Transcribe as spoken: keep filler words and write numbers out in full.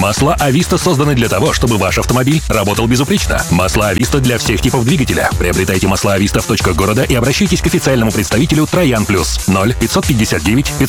Масла Ависта созданы для того, чтобы ваш автомобиль работал безупречно. Масла Ависта для всех типов двигателя. Приобретайте масла Ависта в точках города и обращайтесь к официальному представителю Троян Плюс ноль пятьсот пятьдесят девять пятьсот